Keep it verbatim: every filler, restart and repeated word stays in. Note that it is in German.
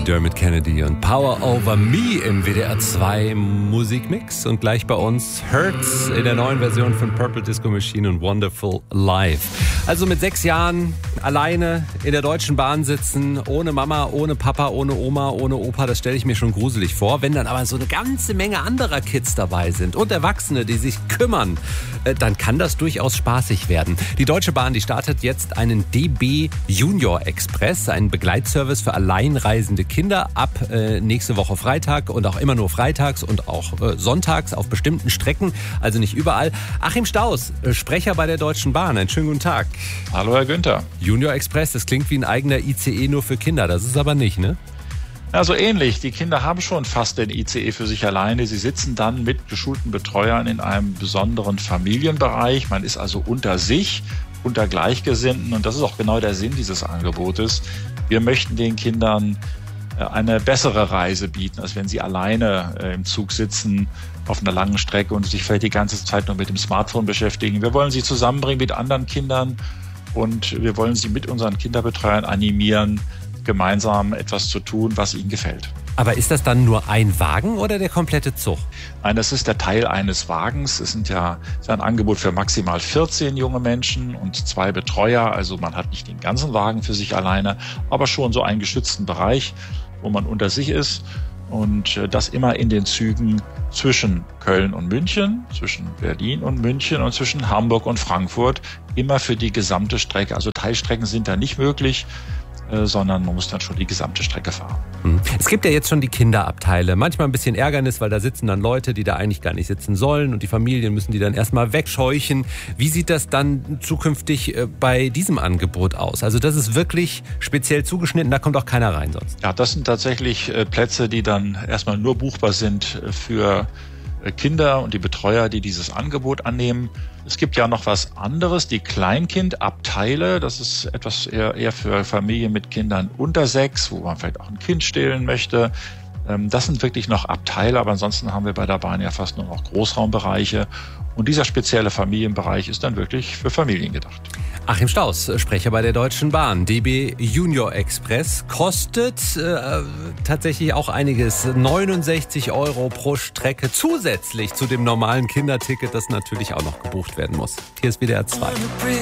Dermot Kennedy und Power Over Me im W D R zwei Musikmix. Und gleich bei uns Hurts in der neuen Version von Purple Disco Machine und Wonderful Life. Also mit sechs Jahren alleine in der Deutschen Bahn sitzen, ohne Mama, ohne Papa, ohne Oma, ohne Opa, das stelle ich mir schon gruselig vor. Wenn dann aber so eine ganze Menge anderer Kids dabei sind und Erwachsene, die sich kümmern, dann kann das durchaus spaßig werden. Die Deutsche Bahn, die startet jetzt einen D B Junior Express, einen Begleitservice für alleinreisende Kinder ab äh, nächste Woche Freitag und auch immer nur freitags und auch äh, sonntags auf bestimmten Strecken, also nicht überall. Achim Staus, äh, Sprecher bei der Deutschen Bahn, einen schönen guten Tag. Hallo Herr Günther. Junior Express, das klingt wie ein eigener I C E nur für Kinder, das ist aber nicht, ne? Ja, so ähnlich. Die Kinder haben schon fast den I C E für sich alleine. Sie sitzen dann mit geschulten Betreuern in einem besonderen Familienbereich. Man ist also unter sich, unter Gleichgesinnten, und das ist auch genau der Sinn dieses Angebotes. Wir möchten den Kindern eine bessere Reise bieten, als wenn sie alleine im Zug sitzen auf einer langen Strecke und sich vielleicht die ganze Zeit nur mit dem Smartphone beschäftigen. Wir wollen sie zusammenbringen mit anderen Kindern und wir wollen sie mit unseren Kinderbetreuern animieren, gemeinsam etwas zu tun, was ihnen gefällt. Aber ist das dann nur ein Wagen oder der komplette Zug? Nein, das ist der Teil eines Wagens. Es sind ja, es ist ein Angebot für maximal vierzehn junge Menschen und zwei Betreuer. Also man hat nicht den ganzen Wagen für sich alleine, aber schon so einen geschützten Bereich, wo man unter sich ist. Und das immer in den Zügen zwischen Köln und München, zwischen Berlin und München und zwischen Hamburg und Frankfurt. Immer für die gesamte Strecke. Also Teilstrecken sind da nicht möglich, sondern man muss dann schon die gesamte Strecke fahren. Es gibt ja jetzt schon die Kinderabteile. Manchmal ein bisschen Ärgernis, weil da sitzen dann Leute, die da eigentlich gar nicht sitzen sollen und die Familien müssen die dann erstmal wegscheuchen. Wie sieht das dann zukünftig bei diesem Angebot aus? Also das ist wirklich speziell zugeschnitten, da kommt auch keiner rein sonst. Ja, das sind tatsächlich Plätze, die dann erstmal nur buchbar sind für Kinder und die Betreuer, die dieses Angebot annehmen. Es gibt ja noch was anderes, die Kleinkindabteile. Das ist etwas eher, eher für Familien mit Kindern unter sechs, wo man vielleicht auch ein Kind stillen möchte. Das sind wirklich noch Abteile, aber ansonsten haben wir bei der Bahn ja fast nur noch Großraumbereiche. Und dieser spezielle Familienbereich ist dann wirklich für Familien gedacht. Achim Staus, Sprecher bei der Deutschen Bahn. D B Junior Express kostet äh, tatsächlich auch einiges. neunundsechzig Euro pro Strecke zusätzlich zu dem normalen Kinderticket, das natürlich auch noch gebucht werden muss. Hier ist W D R zwei.